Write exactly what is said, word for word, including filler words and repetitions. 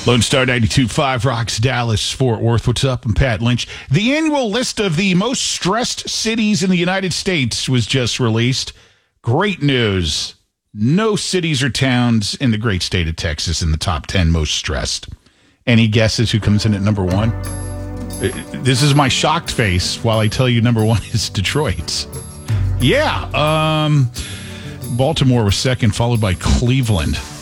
Lone Star ninety-two point five rocks Dallas, Fort Worth. What's up? I'm Pat Lynch. The annual list of the most stressed cities in the United States was just released. Great news. No cities or towns in the great state of Texas in the top ten most stressed. Any guesses who comes in at number one? This is my shocked face while I tell you number one is Detroit. Yeah. Um, Baltimore was second, followed by Cleveland.